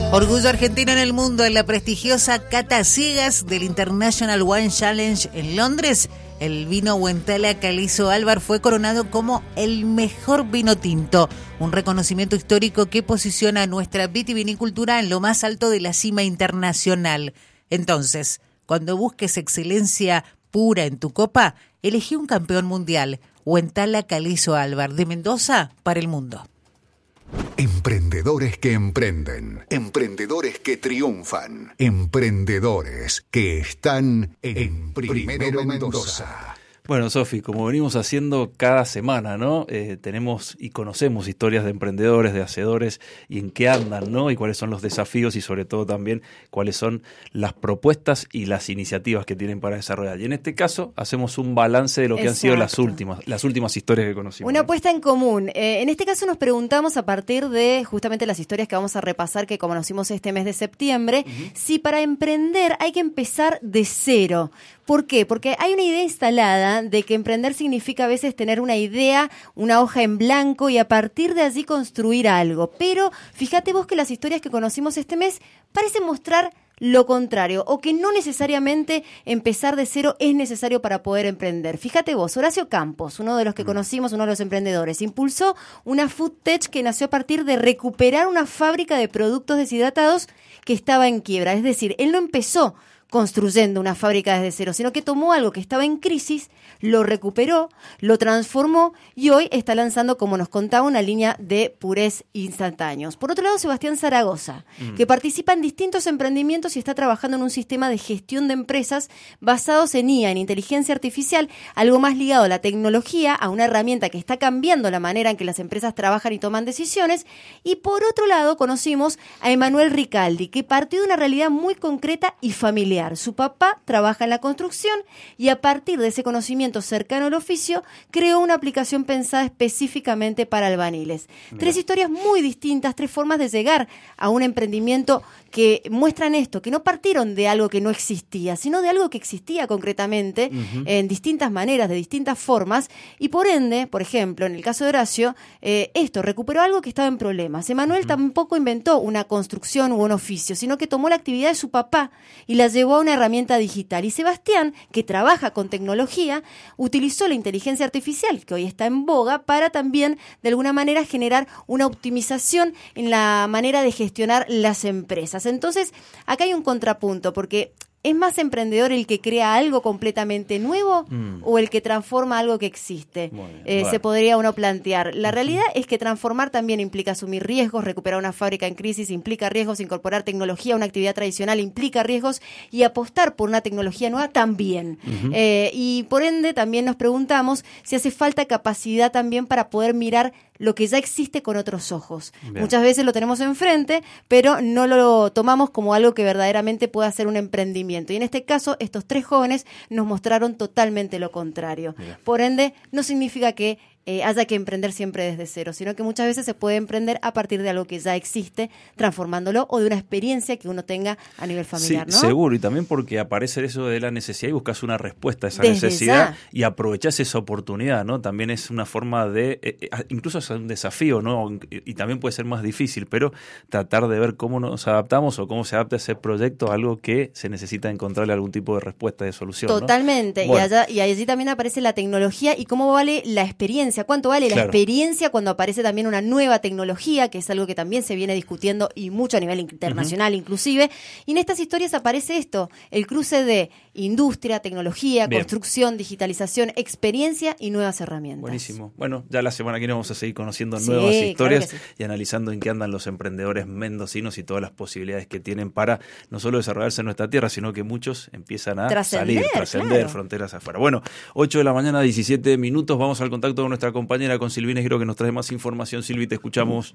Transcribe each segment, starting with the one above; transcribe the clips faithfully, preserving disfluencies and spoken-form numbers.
Orgullo argentino en el mundo. En la prestigiosa cata ciegas del International Wine Challenge en Londres, el vino Huentala Calizo Albar fue coronado como el mejor vino tinto, un reconocimiento histórico que posiciona a nuestra vitivinicultura en lo más alto de la cima internacional. Entonces, cuando busques excelencia pura en tu copa, elegí un campeón mundial, Huentala Calizo Albar, de Mendoza para el mundo. Emprendedores que emprenden, emprendedores que triunfan, emprendedores que están en Primero Mendoza. Bueno, Sofi, como venimos haciendo cada semana, ¿no? Eh, tenemos y conocemos historias de emprendedores, de hacedores y en qué andan, ¿no? Y cuáles son los desafíos y sobre todo también cuáles son las propuestas y las iniciativas que tienen para desarrollar. Y en este caso hacemos un balance de lo que Exacto. han sido las últimas, las últimas historias que conocimos. Una ¿no? apuesta en común. Eh, en este caso nos preguntamos a partir de justamente las historias que vamos a repasar que conocimos este mes de septiembre, uh-huh. si para emprender hay que empezar de cero. ¿Por qué? Porque hay una idea instalada de que emprender significa a veces tener una idea, una hoja en blanco y a partir de allí construir algo. Pero fíjate vos que las historias que conocimos este mes parecen mostrar lo contrario, o que no necesariamente empezar de cero es necesario para poder emprender. Fíjate vos, Horacio Campos, uno de los que conocimos, uno de los emprendedores, impulsó una food tech que nació a partir de recuperar una fábrica de productos deshidratados que estaba en quiebra. Es decir, él no empezó construyendo una fábrica desde cero, sino que tomó algo que estaba en crisis, lo recuperó, lo transformó y hoy está lanzando, como nos contaba, una línea de purés instantáneos. Por otro lado, Sebastián Zaragoza, mm. que participa en distintos emprendimientos y está trabajando en un sistema de gestión de empresas basados en I A, en inteligencia artificial, algo más ligado a la tecnología, a una herramienta que está cambiando la manera en que las empresas trabajan y toman decisiones. Y por otro lado, conocimos a Emanuel Ricaldi, que partió de una realidad muy concreta y familiar. Su papá trabaja en la construcción y a partir de ese conocimiento cercano al oficio creó una aplicación pensada específicamente para albañiles. Mira. Tres historias muy distintas, tres formas de llegar a un emprendimiento que muestran esto, que no partieron de algo que no existía, sino de algo que existía concretamente uh-huh. en distintas maneras, de distintas formas, y por ende, por ejemplo, en el caso de Horacio, eh, esto, recuperó algo que estaba en problemas. Emanuel uh-huh. tampoco inventó una construcción u un oficio, sino que tomó la actividad de su papá y la llevó a una herramienta digital. Y Sebastián, que trabaja con tecnología, utilizó la inteligencia artificial, que hoy está en boga, para también, de alguna manera, generar una optimización en la manera de gestionar las empresas. Entonces, acá hay un contrapunto, porque ¿es más emprendedor el que crea algo completamente nuevo mm. o el que transforma algo que existe? Bien, eh, bueno. Se podría uno plantear. La realidad es que transformar también implica asumir riesgos, recuperar una fábrica en crisis implica riesgos, incorporar tecnología a una actividad tradicional implica riesgos y apostar por una tecnología nueva también. Uh-huh. Eh, y por ende también nos preguntamos si hace falta capacidad también para poder mirar lo que ya existe con otros ojos. Bien. Muchas veces lo tenemos enfrente, pero no lo tomamos como algo que verdaderamente pueda ser un emprendimiento. Y en este caso, estos tres jóvenes nos mostraron totalmente lo contrario. Bien. Por ende, no significa que eh, haya que emprender siempre desde cero, sino que muchas veces se puede emprender a partir de algo que ya existe, transformándolo, o de una experiencia que uno tenga a nivel familiar, sí, ¿no? Seguro, y también porque aparece eso de la necesidad y buscas una respuesta a esa desde necesidad ya. Y aprovechás esa oportunidad, ¿no? También es una forma de, eh, incluso es un desafío, ¿no? Y, y también puede ser más difícil, pero tratar de ver cómo nos adaptamos o cómo se adapta ese proyecto a algo que se necesita encontrarle algún tipo de respuesta, de solución. Totalmente, ¿no? Bueno. y, allá, y allí también aparece la tecnología y cómo vale la experiencia, cuánto vale claro. la experiencia cuando aparece también una nueva tecnología, que es algo que también se viene discutiendo y mucho a nivel internacional uh-huh. inclusive, y en estas historias aparece esto, el cruce de industria, tecnología, Bien. construcción, digitalización, experiencia y nuevas herramientas. Buenísimo. Bueno, ya la semana que viene vamos a seguir conociendo sí, nuevas historias claro sí. y analizando en qué andan los emprendedores mendocinos y todas las posibilidades que tienen para no solo desarrollarse en nuestra tierra, sino que muchos empiezan a trascender, salir, trascender claro. fronteras afuera. Bueno, ocho de la mañana, diecisiete minutos, vamos al contacto con nuestra compañera, con Silvina Giro, que nos trae más información. Silvi, te escuchamos.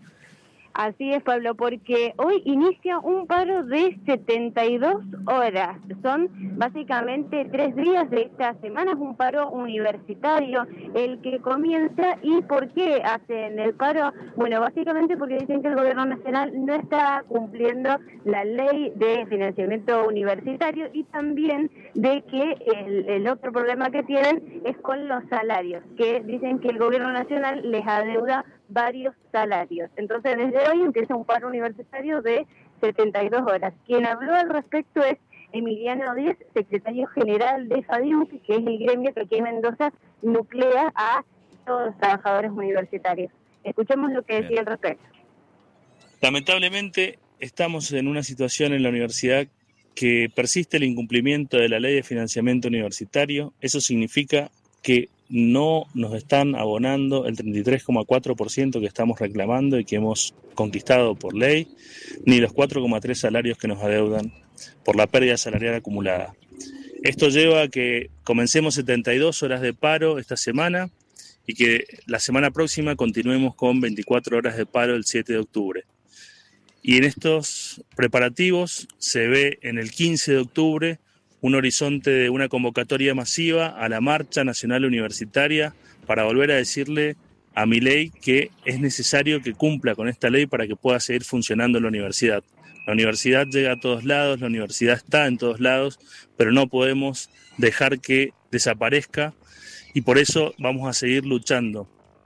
Así es, Pablo, porque hoy inicia un paro de setenta y dos horas. Son básicamente tres días de esta semana, es un paro universitario el que comienza. ¿Y por qué hacen el paro? Bueno, básicamente porque dicen que el gobierno nacional no está cumpliendo la ley de financiamiento universitario y también de que el, el otro problema que tienen es con los salarios, que dicen que el gobierno nacional les adeuda varios salarios. Entonces, desde hoy empieza un paro universitario de setenta y dos horas. Quien habló al respecto es Emiliano Díez, secretario general de FADIUC, que es el gremio que aquí en Mendoza nuclea a todos los trabajadores universitarios. Escuchemos lo que decía al respecto. Lamentablemente estamos en una situación en la universidad que persiste el incumplimiento de la ley de financiamiento universitario. Eso significa que no nos están abonando el treinta y tres coma cuatro por ciento que estamos reclamando y que hemos conquistado por ley, ni los cuatro coma tres salarios que nos adeudan por la pérdida salarial acumulada. Esto lleva a que comencemos setenta y dos horas de paro esta semana y que la semana próxima continuemos con veinticuatro horas de paro el siete de octubre. Y en estos preparativos se ve en el quince de octubre un horizonte de una convocatoria masiva a la Marcha Nacional Universitaria para volver a decirle a Milei que es necesario que cumpla con esta ley para que pueda seguir funcionando la universidad. La universidad llega a todos lados, la universidad está en todos lados, pero no podemos dejar que desaparezca y por eso vamos a seguir luchando.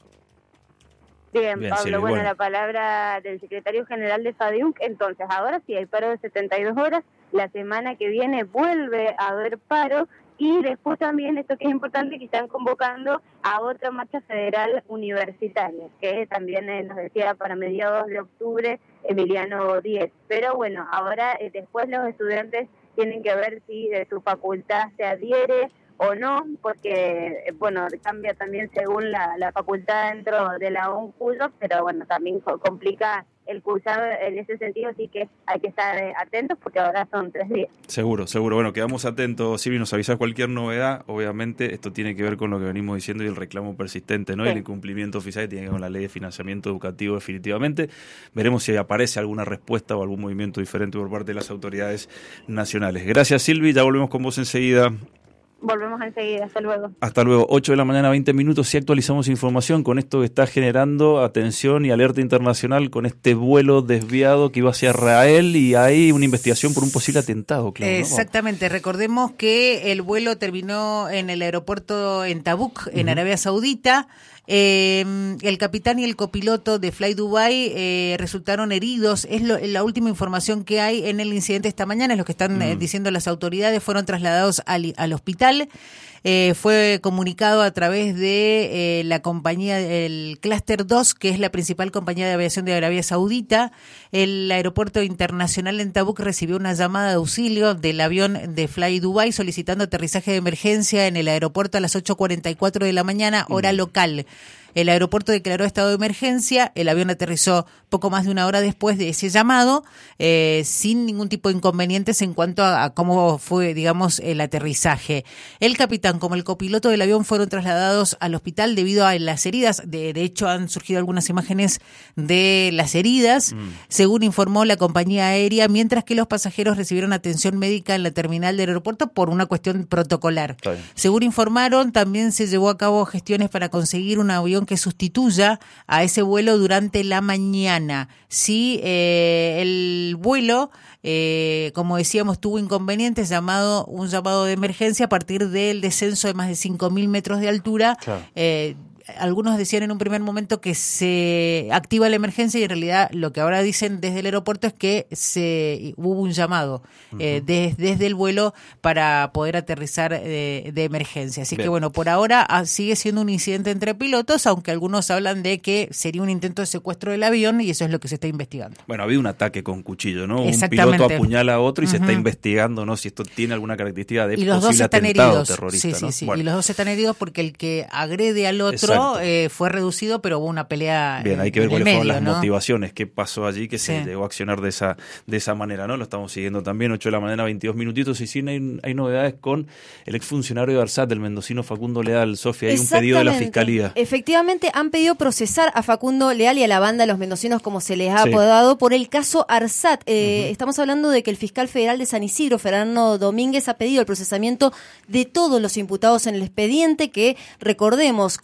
Bien, Bien, Pablo, Silvia, bueno, bueno. la palabra del secretario general de FADIUC. Entonces, ahora sí hay paro de setenta y dos horas, la semana que viene vuelve a haber paro y después también, esto que es importante, que están convocando a otra marcha federal universitaria, que también eh, nos decía para mediados de octubre Emiliano Díez. Pero bueno, ahora eh, después los estudiantes tienen que ver si de su facultad se adhiere o no, porque, bueno, cambia también según la, la facultad dentro de la UNCUYO, pero bueno, también complica el cursado en ese sentido, así que hay que estar atentos porque ahora son tres días. Seguro, seguro. Bueno, quedamos atentos, Silvi, nos avisás cualquier novedad. Obviamente esto tiene que ver con lo que venimos diciendo y el reclamo persistente, ¿no? Sí. El incumplimiento oficial que tiene que ver con la ley de financiamiento educativo definitivamente. Veremos si aparece alguna respuesta o algún movimiento diferente por parte de las autoridades nacionales. Gracias, Silvi, ya volvemos con vos enseguida. Volvemos enseguida, hasta luego. Hasta luego, ocho de la mañana, veinte minutos, si actualizamos información con esto que está generando atención y alerta internacional con este vuelo desviado que iba hacia Israel y hay una investigación por un posible atentado. Claro, ¿no? Exactamente, recordemos que el vuelo terminó en el aeropuerto en Tabuk, en uh-huh. Arabia Saudita. Eh, el capitán y el copiloto de Fly Dubai eh, resultaron heridos. Es lo, la última información que hay en el incidente esta mañana, es lo que están mm. eh, diciendo las autoridades. Fueron trasladados al, al hospital. Eh, fue comunicado a través de eh, la compañía, el Cluster dos, que es la principal compañía de aviación de Arabia Saudita. El aeropuerto internacional en Tabuk recibió una llamada de auxilio del avión de Fly Dubai solicitando aterrizaje de emergencia en el aeropuerto a las ocho cuarenta y cuatro de la mañana, hora mm. local. El aeropuerto declaró estado de emergencia, el avión aterrizó poco más de una hora después de ese llamado, eh, sin ningún tipo de inconvenientes en cuanto a, a cómo fue, digamos, el aterrizaje. El capitán como el copiloto del avión fueron trasladados al hospital debido a las heridas. De, de hecho, han surgido algunas imágenes de las heridas, mm. según informó la compañía aérea, mientras que los pasajeros recibieron atención médica en la terminal del aeropuerto por una cuestión protocolar. Según informaron, también se llevó a cabo gestiones para conseguir un avión que sustituya a ese vuelo durante la mañana. Sí, eh, el vuelo, eh, como decíamos, tuvo inconvenientes, llamado un llamado de emergencia a partir del descenso de más de cinco mil metros de altura. Claro. Eh, algunos decían en un primer momento que se activa la emergencia y en realidad lo que ahora dicen desde el aeropuerto es que se hubo un llamado uh-huh. eh, des, desde el vuelo para poder aterrizar eh, de emergencia. Así Bien. que bueno, por ahora ah, sigue siendo un incidente entre pilotos, aunque algunos hablan de que sería un intento de secuestro del avión y eso es lo que se está investigando. Bueno, ha habido un ataque con cuchillo, ¿no? Un piloto apuñala a otro y uh-huh. se está investigando, ¿no? Si esto tiene alguna característica de y los posible dos están atentado heridos. terrorista. Sí, sí, ¿no? sí. Bueno. Y los dos están heridos porque el que agrede al otro Eh, fue reducido, pero hubo una pelea. Bien, hay que ver cuáles medio, fueron las ¿no? motivaciones, qué pasó allí, que sí. se llegó a accionar de esa de esa manera, ¿no? Lo estamos siguiendo también, ocho de la mañana, veintidós minutitos, y sí hay, hay novedades con el exfuncionario de ARSAT, el mendocino Facundo Leal. Sofía, hay un pedido de la Fiscalía. Efectivamente, han pedido procesar a Facundo Leal y a la banda de los mendocinos, como se les ha sí. apodado, por el caso ARSAT. Eh, uh-huh. Estamos hablando de que el fiscal federal de San Isidro, Fernando Domínguez, ha pedido el procesamiento de todos los imputados en el expediente que, recordemos, comenzó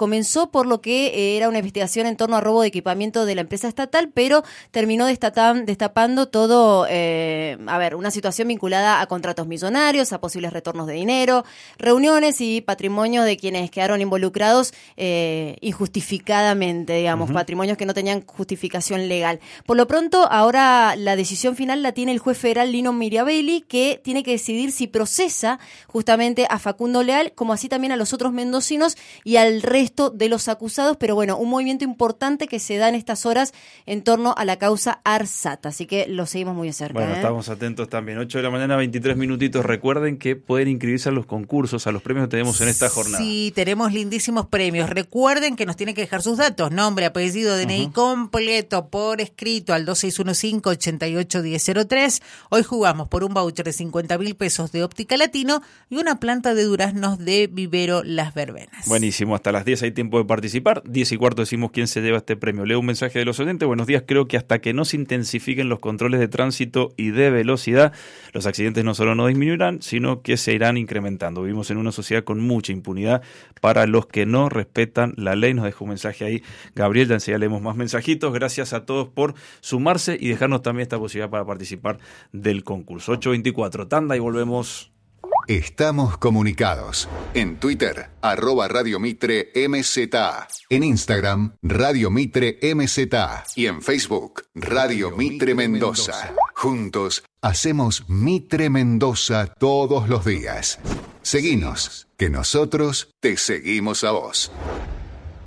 pasó por lo que eh, era una investigación en torno a robo de equipamiento de la empresa estatal, pero terminó destatan, destapando todo, eh, a ver, una situación vinculada a contratos millonarios, a posibles retornos de dinero, reuniones y patrimonio de quienes quedaron involucrados eh, injustificadamente, digamos, uh-huh. patrimonios que no tenían justificación legal. Por lo pronto, ahora la decisión final la tiene el juez federal Lino Mirabelli, que tiene que decidir si procesa justamente a Facundo Leal, como así también a los otros mendocinos y al resto de los acusados, pero bueno, un movimiento importante que se da en estas horas en torno a la causa ARSAT, así que lo seguimos muy de cerca. Bueno, ¿eh? estamos atentos también. ocho de la mañana, veintitrés minutitos. Recuerden que pueden inscribirse a los concursos, a los premios que tenemos en esta jornada. Sí, tenemos lindísimos premios. Recuerden que nos tienen que dejar sus datos, nombre, apellido, D N I uh-huh. completo, por escrito al dos seis uno cinco, ocho ocho uno cero cero tres. Hoy jugamos por un voucher de cincuenta mil pesos de Óptica Latino y una planta de duraznos de Vivero Las Verbenas. Buenísimo, hasta las diez hay tiempo de participar. diez y cuarto decimos quién se lleva este premio. Leo un mensaje de los oyentes. Buenos días, creo que hasta que no se intensifiquen los controles de tránsito y de velocidad, los accidentes no solo no disminuirán, sino que se irán incrementando. Vivimos en una sociedad con mucha impunidad para los que no respetan la ley. Nos dejó un mensaje ahí Gabriel, ya enseguida leemos más mensajitos. Gracias a todos por sumarse y dejarnos también esta posibilidad para participar del concurso. ocho veinticuatro, tanda y volvemos. Estamos comunicados. En Twitter, arroba Radio Mitre M Z A. En Instagram, Radio Mitre M Z A. Y en Facebook, Radio Mitre Mendoza. Juntos, hacemos Mitre Mendoza todos los días. Seguinos, que nosotros te seguimos a vos.